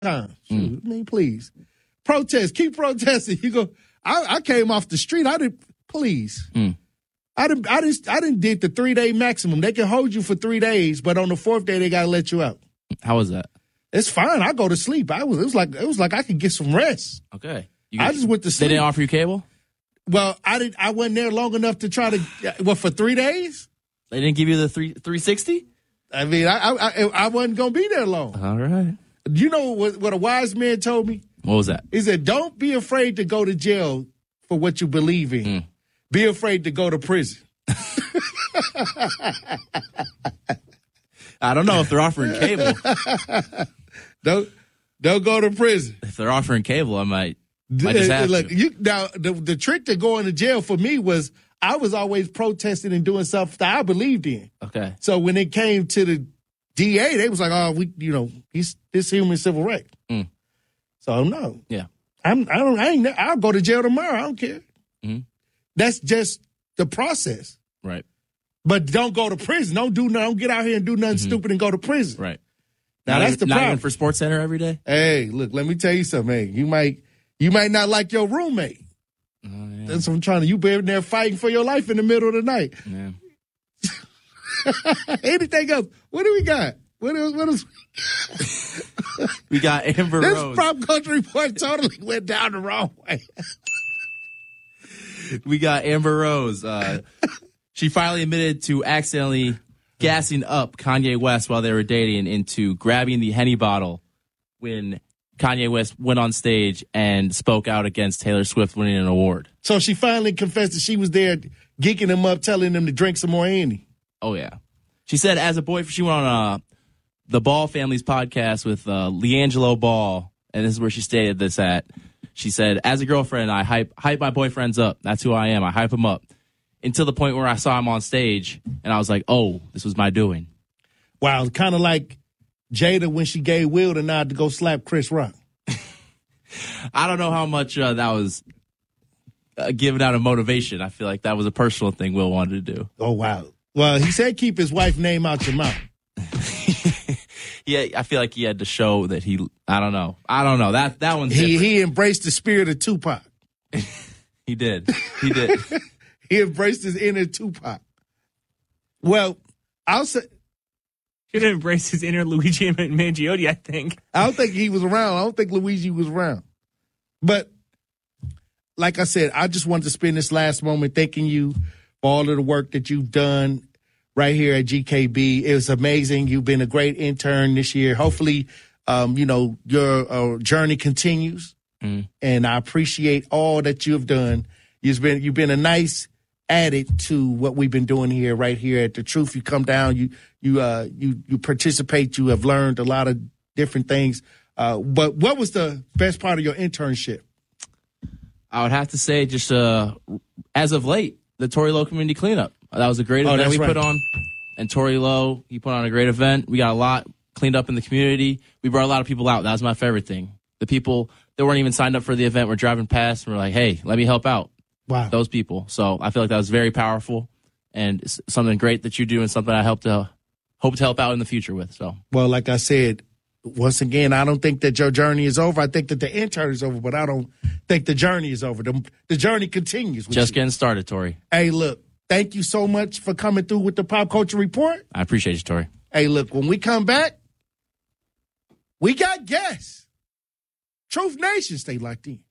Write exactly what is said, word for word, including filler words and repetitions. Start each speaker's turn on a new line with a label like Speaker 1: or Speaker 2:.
Speaker 1: time. Mm. I mean, please. Protest. Keep protesting. You go, I, I came off the street. I didn't, please. Mm. I didn't, I didn't, I didn't did the three-day maximum. They can hold you for three days, but on the fourth day, they got to let you out.
Speaker 2: How was that?
Speaker 1: It's fine. I go to sleep. I was, it was like, it was like I could get some rest.
Speaker 2: Okay. You
Speaker 1: I just went to sleep.
Speaker 2: They didn't offer you cable?
Speaker 1: Well, I didn't, I wasn't there long enough to try to, what, for three days?
Speaker 2: They didn't give you the three, 360?
Speaker 1: I mean, I, I, I, I wasn't going to be there long.
Speaker 2: All right.
Speaker 1: You know what, what a wise man told me?
Speaker 2: What was that?
Speaker 1: He said, don't be afraid to go to jail for what you believe in. Mm. Be afraid to go to prison.
Speaker 2: I don't know if they're offering cable.
Speaker 1: don't, don't go to prison.
Speaker 2: If they're offering cable, I might, might just have
Speaker 1: Look,
Speaker 2: to.
Speaker 1: You, now, the, the trick to going to jail for me was I was always protesting and doing stuff that I believed in.
Speaker 2: Okay.
Speaker 1: So when it came to the D A, they was like, oh, we, you know, he's this human civil right. Mm. So no.
Speaker 2: Yeah.
Speaker 1: I'm, I don't, I ain't, I'll go to jail tomorrow. I don't care. Mm-hmm. That's just the process.
Speaker 2: Right.
Speaker 1: But don't go to prison. Don't do nothing. Don't get out here and do nothing mm-hmm. stupid and go to prison.
Speaker 2: Right.
Speaker 1: Now
Speaker 2: not
Speaker 1: that's
Speaker 2: even,
Speaker 1: the
Speaker 2: not
Speaker 1: problem.
Speaker 2: Even for Sports Center every day?
Speaker 1: Hey, look, let me tell you something. Hey, you might, you might not like your roommate. Oh, yeah. That's what I'm trying to, you be in there fighting for your life in the middle of the night.
Speaker 2: Yeah.
Speaker 1: Anything else? What do we got? What else? What else?
Speaker 2: We got Amber
Speaker 1: this
Speaker 2: Rose.
Speaker 1: This Prop Culture Report totally went down the wrong way.
Speaker 2: We got Amber Rose. Uh, she finally admitted to accidentally gassing up Kanye West while they were dating into grabbing the Henny bottle when Kanye West went on stage and spoke out against Taylor Swift winning an award.
Speaker 1: So she finally confessed that she was there geeking him up, telling him to drink some more Henny.
Speaker 2: Oh, yeah. She said as a boyfriend, she went on uh, the Ball Family's podcast with uh, LiAngelo Ball, and this is where she stated this at. She said, as a girlfriend, I hype hype my boyfriends up. That's who I am. I hype them up. Until the point where I saw him on stage, and I was like, oh, this was my doing.
Speaker 1: Wow, kind of like Jada when she gave Will the nod to go slap Chris Rock.
Speaker 2: I don't know how much uh, that was uh, given out of motivation. I feel like that was a personal thing Will wanted to do.
Speaker 1: Oh, wow. Well, he said keep his wife's name out your mouth.
Speaker 2: Yeah, I feel like he had to show that he, I don't know. I don't know. That that one's
Speaker 1: He
Speaker 2: different.
Speaker 1: He embraced the spirit of Tupac.
Speaker 2: He did. He did.
Speaker 1: He embraced his inner Tupac. Well, I'll say.
Speaker 3: Should have embraced his inner Luigi Mangione, I think.
Speaker 1: I don't think he was around. I don't think Luigi was around. But like I said, I just wanted to spend this last moment thanking you for all of the work that you've done right here at G K B. It was amazing. You've been a great intern this year. Hopefully, um, you know, your uh, journey continues. Mm. And I appreciate all that you've done. You've been, you've been a nice added to what we've been doing here, right here at The Truth. You come down, you you uh, you you participate. You have learned a lot of different things. Uh, but what was the best part of your internship?
Speaker 2: I would have to say, just uh, as of late, the Tory Lowe Community Cleanup. That was a great
Speaker 1: oh,
Speaker 2: event we
Speaker 1: right.
Speaker 2: put on. And Tory Lowe, he put on a great event. We got a lot cleaned up in the community. We brought a lot of people out. That was my favorite thing. The people that weren't even signed up for the event were driving past and were like, hey, let me help out.
Speaker 1: Wow.
Speaker 2: Those people. So I feel like that was very powerful and it's something great that you do and something I hope to hope to help out in the future with. So,
Speaker 1: well, like I said, once again, I don't think that your journey is over. I think that the intern is over, but I don't think the journey is over. The, the journey continues. With
Speaker 2: Just
Speaker 1: you.
Speaker 2: getting started, Tori.
Speaker 1: Hey, look, thank you so much for coming through with the Pop Culture Report.
Speaker 2: I appreciate you, Tori.
Speaker 1: Hey, look, when we come back, we got guests. Truth Nation, stay locked in.